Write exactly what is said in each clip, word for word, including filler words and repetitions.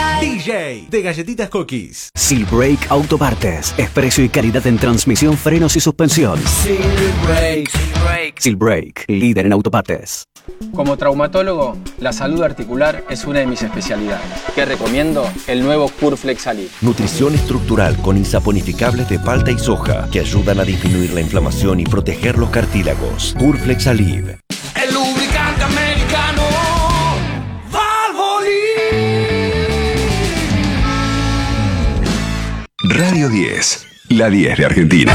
D J de Galletitas Cookies. Silbrake Autopartes. Expreso y calidad en transmisión, frenos y suspensión. Silbrake. Silbrake. Silbrake, líder en autopartes. Como traumatólogo, la salud articular es una de mis especialidades. ¿Qué recomiendo? El nuevo Curflex Alive. Nutrición estructural con insaponificables de palta y soja que ayudan a disminuir la inflamación y proteger los cartílagos. Curflex Alive. El lubricante americano Valvoline. Radio diez, la diez de Argentina.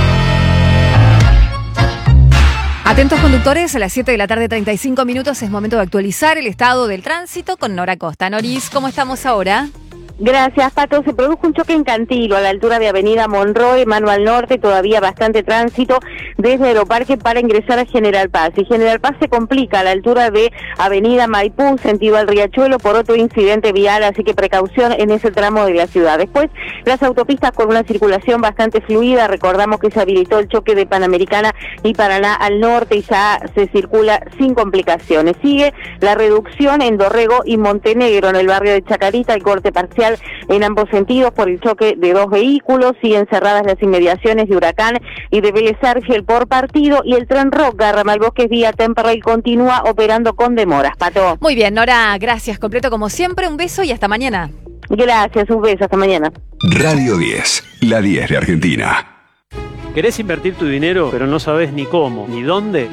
Atentos conductores, a las siete de la tarde, treinta y cinco minutos, es momento de actualizar el estado del tránsito con Nora Costa. Noris, ¿cómo estamos ahora? Gracias, Pato. Se produjo un choque en Cantilo, a la altura de Avenida Monroe, mano al norte, todavía bastante tránsito desde Aeroparque para ingresar a General Paz. Y General Paz se complica a la altura de Avenida Maipú, sentido al Riachuelo, por otro incidente vial, así que precaución en ese tramo de la ciudad. Después, las autopistas con una circulación bastante fluida. Recordamos que se habilitó el choque de Panamericana y Paraná al norte y ya se circula sin complicaciones. Sigue la reducción en Dorrego y Montenegro, en el barrio de Chacarita, el corte parcial en ambos sentidos por el choque de dos vehículos. Siguen cerradas las inmediaciones de Huracán y de Vélez Arfiel por partido, y el tren Roca Ramal Bosques vía Temperley continúa operando con demoras. Pato. Muy bien, Nora, gracias. Completo como siempre, un beso y hasta mañana. Gracias, un beso, hasta mañana. Radio diez, la diez de Argentina. ¿Querés invertir tu dinero, pero no sabes ni cómo, ni dónde?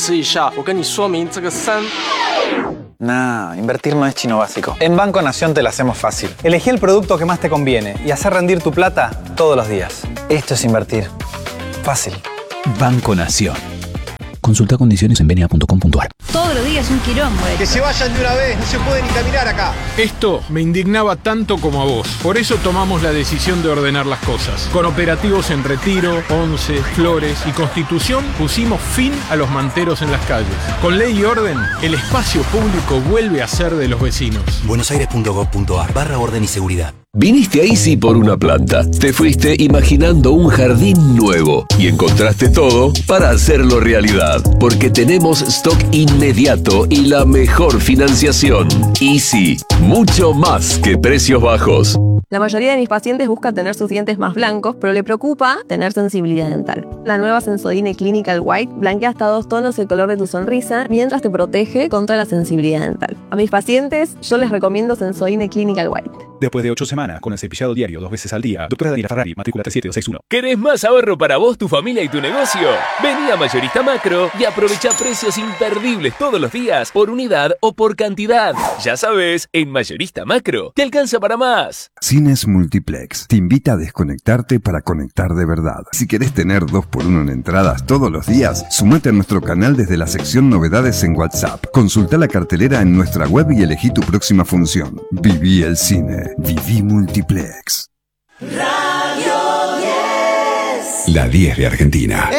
Nah, invertir no es chino básico. En Banco Nación te la hacemos fácil. Elegí el producto que más te conviene y hacer rendir tu plata todos los días. Esto es invertir. Fácil. Banco Nación. Consulta condiciones en benia punto com punto ar. Todos los días un quilombo. Eh. Que se vayan de una vez, no se puede ni caminar acá. Esto me indignaba tanto como a vos. Por eso tomamos la decisión de ordenar las cosas. Con operativos en Retiro, Once, Flores y Constitución pusimos fin a los manteros en las calles. Con ley y orden, el espacio público vuelve a ser de los vecinos. buenosaires punto gov punto ar barra orden y seguridad. Viniste a Easy por una planta. Te fuiste imaginando un jardín nuevo y encontraste todo para hacerlo realidad. Porque tenemos stock inmediato y la mejor financiación. Easy, mucho más que precios bajos. La mayoría de mis pacientes busca tener sus dientes más blancos, pero le preocupa tener sensibilidad dental. La nueva Sensodyne Clinical White blanquea hasta dos tonos el color de tu sonrisa mientras te protege contra la sensibilidad dental. A mis pacientes yo les recomiendo Sensodyne Clinical White. Después de ocho semanas con el cepillado diario dos veces al día, doctora Daniela Ferrari, matrícula tres siete dos seis uno. ¿Querés más ahorro para vos, tu familia y tu negocio? Vení a Mayorista Macro y aprovecha precios imperdibles todos los días por unidad o por cantidad. Ya sabes, en Mayorista Macro te alcanza para más. Cines Multiplex te invita a desconectarte para conectar de verdad. Si querés tener dos por uno en entradas todos los días, sumate a nuestro canal desde la sección Novedades en WhatsApp. Consulta la cartelera en nuestra web y elegí tu próxima función. Viví el cine. Viví Multiplex. Radio diez. La diez de Argentina.